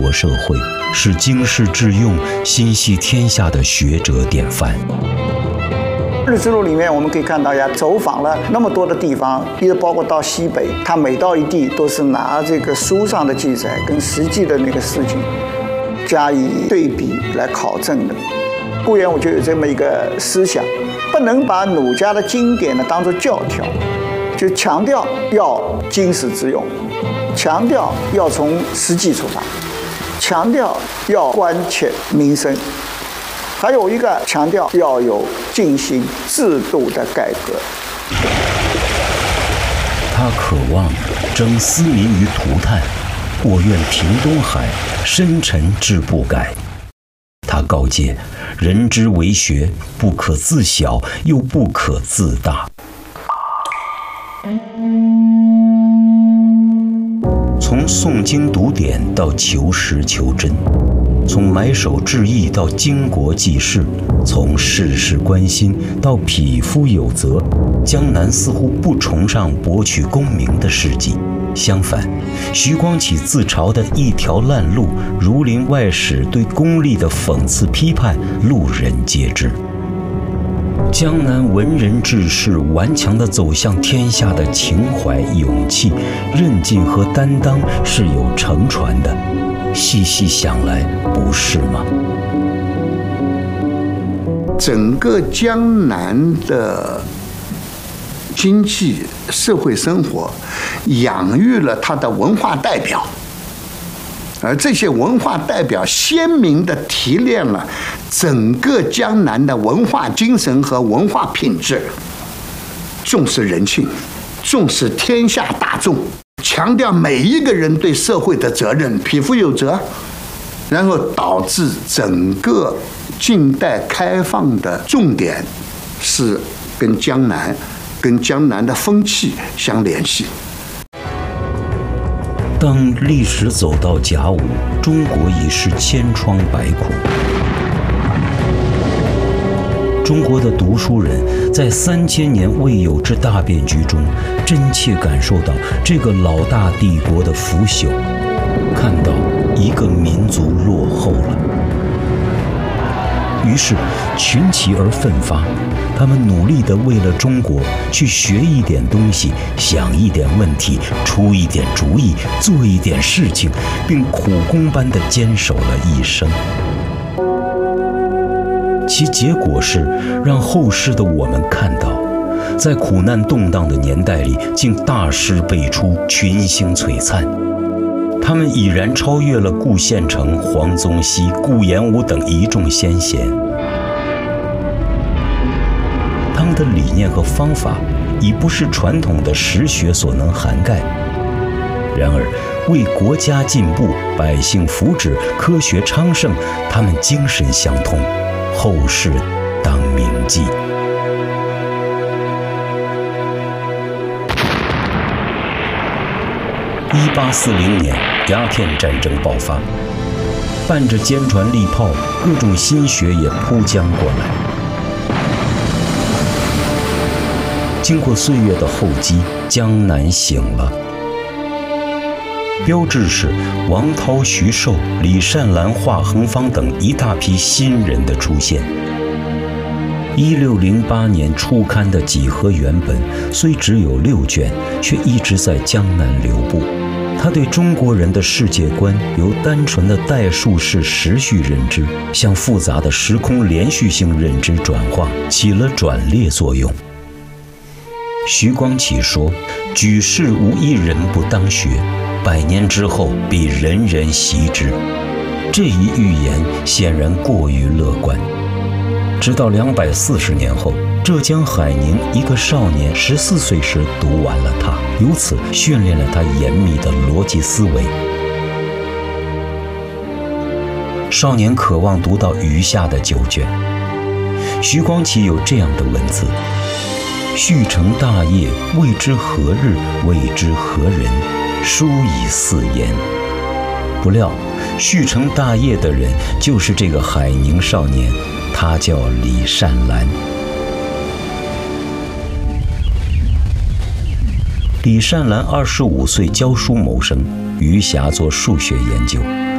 国社会，是经世致用、心系天下的学者典范。 日志录里面我们可以看到呀，走访了那么多的地方，一直包括到西北，他每到一地都是拿这个书上的记载跟实际的那个事情加以对比来考证的。顾炎武就有这么一个思想，不能把儒家的经典呢当作教条，就强调要经史致用，强调要从实际出发，强调要关切民生，还有一个强调要有进行制度的改革。 他渴望征斯民于涂炭，我愿平东海，深沉志不改。他告诫人之为学，不可自小，又不可自大。从诵经读典到求实求真，从埋首致意到经国济世，从事事关心到匹夫有责，江南似乎不崇尚博取功名的事迹。相反，徐光启自嘲的一条烂路，儒林外史对功利的讽刺批判，路人皆知。江南文人志士顽强地走向天下的情怀、勇气、韧劲和担当是有承传的。细细想来，不是吗？ 整个江南的经济社会生活养育了他的文化代表，而这些文化代表鲜明地提炼了整个江南的文化精神和文化品质，重视人性，重视天下大众，强调每一个人对社会的责任，匹夫有责，然后导致整个近代开放的重点是跟江南的风气相联系。 当历史走到甲午，中国已是千疮百孔。中国的读书人在3000年未有之大变局中，真切感受到这个老大帝国的腐朽，看到一个民族落后了。于是群起而奋发，他们努力地为了中国去学一点东西，想一点问题，出一点主意，做一点事情，并苦工般地坚守了一生。其结果是让后世的我们看到，在苦难动荡的年代里，竟大师辈出，群星璀璨。他们已然超越了顾宪成、黄宗羲、顾炎武等一众先贤。他们的理念和方法已不是传统的实学所能涵盖。然而，为国家进步、百姓福祉、科学昌盛，他们精神相通，后世当铭记。1840年，鸦片战争爆发，伴着坚船利炮，各种新学也扑将过来。经过岁月的厚积，江南醒了。标志是王韬、徐寿、李善兰、华恒芳等一大批新人的出现。1608年初刊的几何原本虽只有6卷，却一直在江南流布。他对中国人的世界观由单纯的代数式时序认知向复杂的时空连续性认知转化，起了转列作用。徐光启说：“举世无一人不当学，100年之后必人人习之。”这一预言显然过于乐观。直到240年后，浙江海宁一个少年14岁时读完了它，由此训练了他严密的逻辑思维。少年渴望读到余下的9卷。徐光启有这样的文字：续成大业，谓之何日？谓之何人？书以四言。不料，续成大业的人就是这个海宁少年，他叫李善兰。李善兰25岁教书谋生，余暇做数学研究。